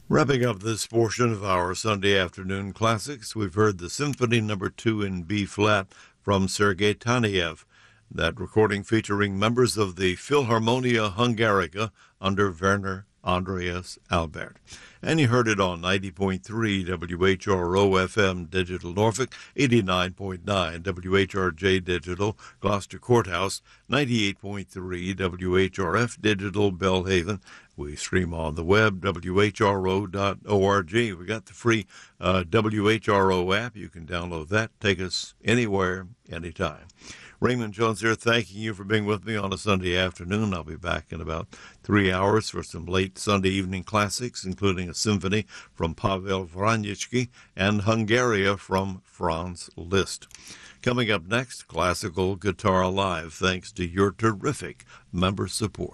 Wrapping up this portion of our Sunday afternoon classics, we've heard the Symphony No. 2 in B-flat from Sergei Taneyev. That recording featuring members of the Philharmonia Hungarica under Werner Andreas Albert. And you heard it on 90.3 WHRO-FM Digital Norfolk, 89.9 WHRJ Digital Gloucester Courthouse, 98.3 WHRF Digital Belhaven. We stream on the web, whro.org. We got the free WHRO app. You can download that. Take us anywhere, anytime. Raymond Jones here, thanking you for being with me on a Sunday afternoon. I'll be back in about 3 hours for some late Sunday evening classics, including a symphony from Pavel Vranitzky and Hungaria from Franz Liszt. Coming up next, Classical Guitar Live, thanks to your terrific member support.